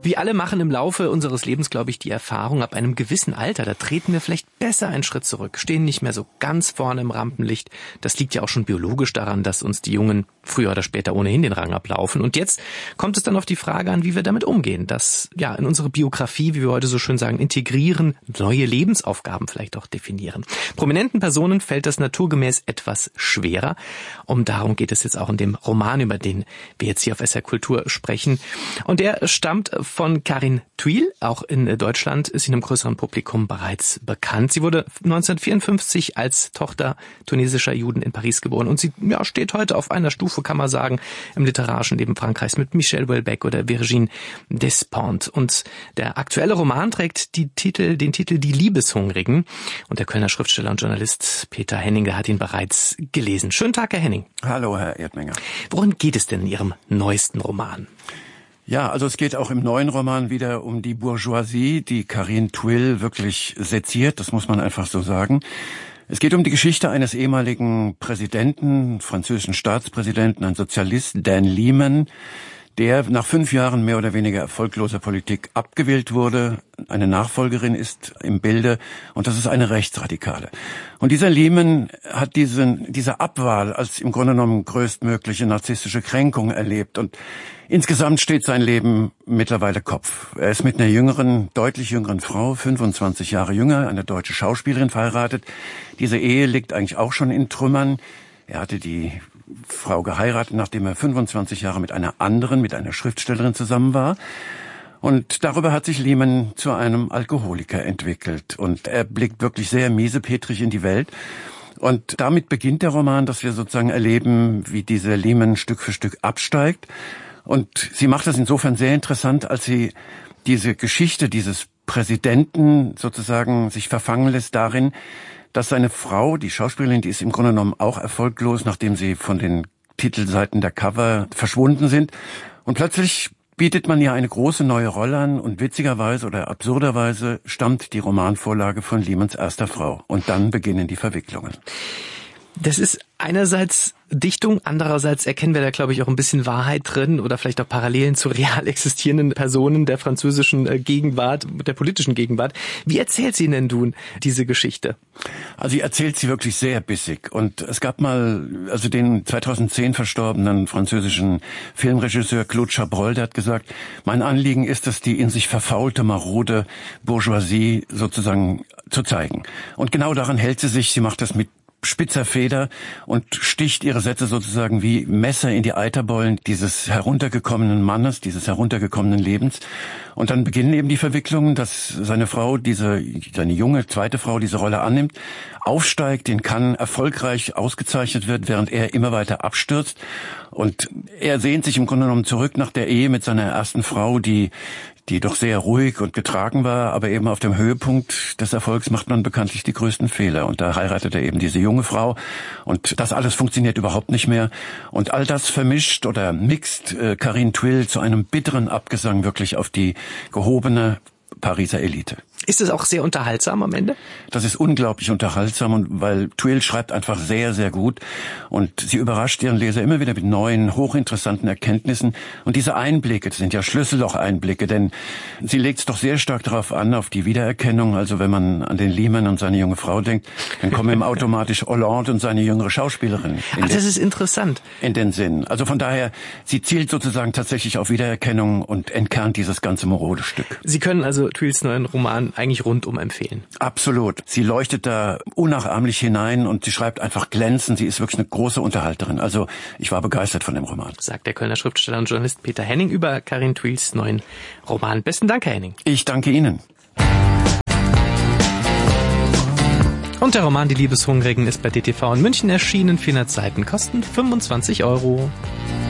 Wir alle machen im Laufe unseres Lebens, glaube ich, die Erfahrung, ab einem gewissen Alter, da treten wir vielleicht besser einen Schritt zurück, stehen nicht mehr so ganz vorne im Rampenlicht. Das liegt ja auch schon biologisch daran, dass uns die Jungen früher oder später ohnehin den Rang ablaufen. Und jetzt kommt es dann auf die Frage an, wie wir damit umgehen, das ja in unsere Biografie, wie wir heute so schön sagen, integrieren, neue Lebensaufgaben vielleicht auch definieren. Prominenten Personen fällt das naturgemäß etwas schwerer. Darum geht es jetzt auch in dem Roman, über den wir jetzt hier auf SR Kultur sprechen. Und der stammt von Karin Thuil. Auch in Deutschland ist sie einem größeren Publikum bereits bekannt. Sie wurde 1954 als Tochter tunesischer Juden in Paris geboren und sie steht heute auf einer Stufe, kann man sagen, im literarischen Leben Frankreichs mit Michel Houellebecq oder Virginie Despentes. Und der aktuelle Roman trägt den Titel Die Liebeshungrigen. Und der Kölner Schriftsteller und Journalist Peter Henning, der hat ihn bereits gelesen. Schönen Tag, Herr Henning. Hallo, Herr Erdmenger. Worum geht es denn in Ihrem neuesten Roman? Ja, also es geht auch im neuen Roman wieder um die Bourgeoisie, die Karin Thuil wirklich seziert, das muss man einfach so sagen. Es geht um die Geschichte eines ehemaligen Präsidenten, französischen Staatspräsidenten, ein Sozialist, Dan Lehman, der nach 5 Jahren mehr oder weniger erfolgloser Politik abgewählt wurde. Eine Nachfolgerin ist im Bilde und das ist eine Rechtsradikale. Und dieser Lehman hat diese Abwahl als im Grunde genommen größtmögliche narzisstische Kränkung erlebt und insgesamt steht sein Leben mittlerweile Kopf. Er ist mit einer deutlich jüngeren Frau, 25 Jahre jünger, eine deutsche Schauspielerin verheiratet. Diese Ehe liegt eigentlich auch schon in Trümmern. Er hatte die Frau geheiratet, nachdem er 25 Jahre mit einer Schriftstellerin zusammen war. Und darüber hat sich Lehman zu einem Alkoholiker entwickelt. Und er blickt wirklich sehr miesepetrig in die Welt. Und damit beginnt der Roman, dass wir sozusagen erleben, wie dieser Lehman Stück für Stück absteigt. Und sie macht das insofern sehr interessant, als sie diese Geschichte dieses Präsidenten sozusagen sich verfangen lässt darin, dass seine Frau, die Schauspielerin, die ist im Grunde genommen auch erfolglos, nachdem sie von den Titelseiten der Cover verschwunden sind. Und plötzlich bietet man ihr eine große neue Rolle an und witzigerweise oder absurderweise stammt die Romanvorlage von Lehmans erster Frau. Und dann beginnen die Verwicklungen. Das ist einerseits Dichtung, andererseits erkennen wir da, glaube ich, auch ein bisschen Wahrheit drin oder vielleicht auch Parallelen zu real existierenden Personen der französischen Gegenwart, der politischen Gegenwart. Wie erzählt sie denn nun diese Geschichte? Also sie erzählt sie wirklich sehr bissig. Und es gab mal, den 2010 verstorbenen französischen Filmregisseur Claude Chabrol, der hat gesagt, mein Anliegen ist es, die in sich verfaulte, marode Bourgeoisie sozusagen zu zeigen. Und genau daran hält sie sich. Sie macht das mit spitzer Feder und sticht ihre Sätze sozusagen wie Messer in die Eiterbollen dieses heruntergekommenen Mannes, dieses heruntergekommenen Lebens. Und dann beginnen eben die Verwicklungen, dass seine Frau, seine junge zweite Frau diese Rolle annimmt, aufsteigt, in Cannes erfolgreich ausgezeichnet wird, während er immer weiter abstürzt. Und er sehnt sich im Grunde genommen zurück nach der Ehe mit seiner ersten Frau, die doch sehr ruhig und getragen war, aber eben auf dem Höhepunkt des Erfolgs macht man bekanntlich die größten Fehler. Und da heiratet er eben diese junge Frau und das alles funktioniert überhaupt nicht mehr. Und all das vermischt oder mixt Karin Thuil zu einem bitteren Abgesang wirklich auf die gehobene Pariser Elite. Ist es auch sehr unterhaltsam am Ende? Das ist unglaublich unterhaltsam, und weil Thuil schreibt einfach sehr, sehr gut und sie überrascht ihren Leser immer wieder mit neuen, hochinteressanten Erkenntnissen. Und diese Einblicke, das sind ja Schlüsselloch-Einblicke, denn sie legt es doch sehr stark darauf an, auf die Wiedererkennung. Also wenn man an den Lehman und seine junge Frau denkt, dann kommen ihm automatisch Hollande und seine jüngere Schauspielerin das ist interessant. In den Sinn. Also von daher, sie zielt sozusagen tatsächlich auf Wiedererkennung und entkernt dieses ganze marode Stück. Sie können also Thuils neuen Roman eigentlich rundum empfehlen. Absolut. Sie leuchtet da unnachahmlich hinein und sie schreibt einfach glänzend. Sie ist wirklich eine große Unterhalterin. Also ich war begeistert von dem Roman. Sagt der Kölner Schriftsteller und Journalist Peter Henning über Karin Thuils neuen Roman. Besten Dank, Herr Henning. Ich danke Ihnen. Und der Roman Die Liebeshungrigen ist bei DTV in München erschienen. 400 Seiten kosten 25 €.